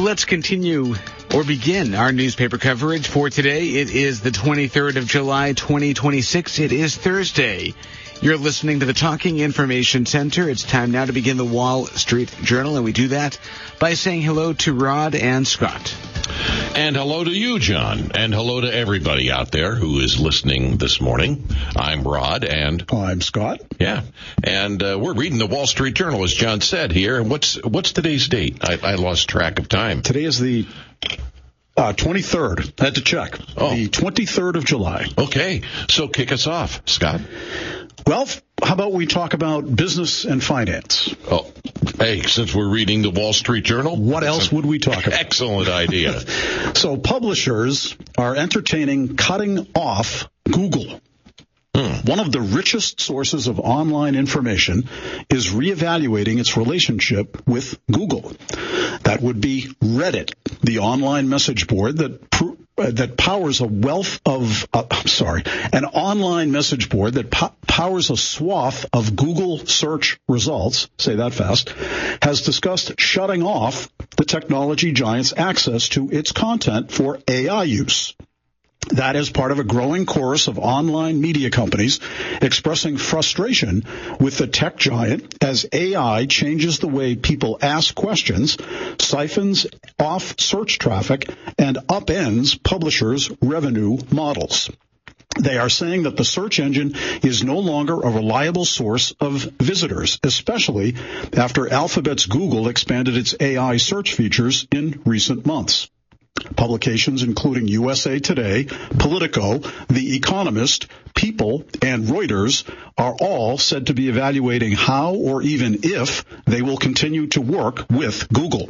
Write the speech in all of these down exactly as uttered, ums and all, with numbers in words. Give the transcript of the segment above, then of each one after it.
Let's continue or begin our newspaper coverage for today. It is the twenty-third of July, twenty twenty-six. It is Thursday. You're listening to the Talking Information Center. It's time now to begin the Wall Street Journal, and we do that by saying hello to Rod and Scott. And hello to you, John, and hello to everybody out there who is listening this morning. I'm Rod, and I'm Scott. Yeah, and uh, we're reading the Wall Street Journal, as John said here. And what's what's today's date? I, I lost track of time. Today is the uh, twenty-third. I had to check. Oh. The twenty-third of July. Okay, so kick us off, Scott. Well, how about we talk about business and finance? Oh, hey, since we're reading the Wall Street Journal, what else would we talk about? Excellent idea. So publishers are entertaining cutting off Google. Hmm. One of the richest sources of online information is reevaluating its relationship with Google. That would be Reddit, the online message board that pr- uh, that powers a wealth of, uh, I'm sorry, an online message board that po- powers a swath of Google search results, say that fast, has discussed shutting off the technology giant's access to its content for A I use. That is part of a growing chorus of online media companies expressing frustration with the tech giant as A I changes the way people ask questions, siphons off search traffic, and upends publishers' revenue models. They are saying that the search engine is no longer a reliable source of visitors, especially after Alphabet's Google expanded its A I search features in recent months. Publications including U S A Today, Politico, The Economist, People, and Reuters are all said to be evaluating how or even if they will continue to work with Google.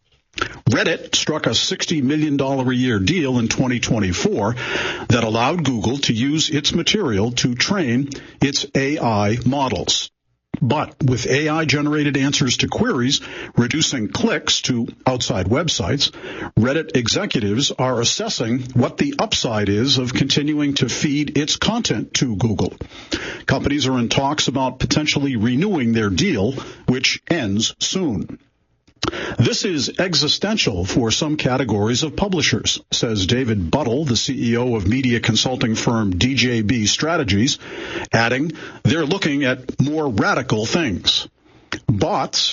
Reddit struck a sixty million dollars a year deal in twenty twenty-four that allowed Google to use its material to train its A I models. But with A I-generated answers to queries reducing clicks to outside websites, Reddit executives are assessing what the upside is of continuing to feed its content to Google. Companies are in talks about potentially renewing their deal, which ends soon. This is existential for some categories of publishers, says David Buttle, the C E O of media consulting firm D J B Strategies, adding, they're looking at more radical things. Bots